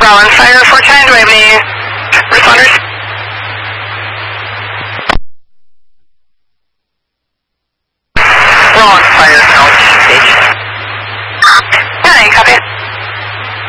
Rollins, Fire 4 Challenge, do we have any responders?